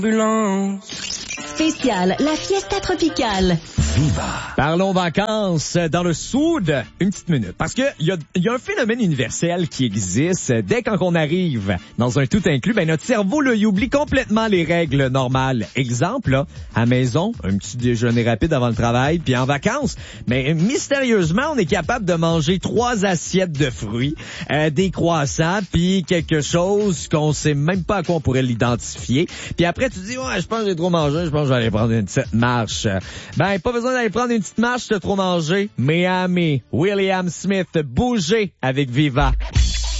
Spécial, la fiesta tropicale. Viva. Parlons vacances dans le sud. Une petite minute. Parce que il y a un phénomène universel qui existe. Dès qu'on arrive dans un tout inclus, notre cerveau, là, il oublie complètement les règles normales. Exemple, là, à maison, un petit déjeuner rapide avant le travail, puis en vacances, mais mystérieusement, on est capable de manger 3 assiettes de fruits, des croissants, puis quelque chose qu'on sait même pas à quoi on pourrait l'identifier. Puis après, tu dis, ouais, je pense que j'ai trop mangé, je pense que je vais aller prendre une petite marche. Pas besoin d'aller prendre une petite marche de trop manger. Miami, William Smith, bouger avec Viva.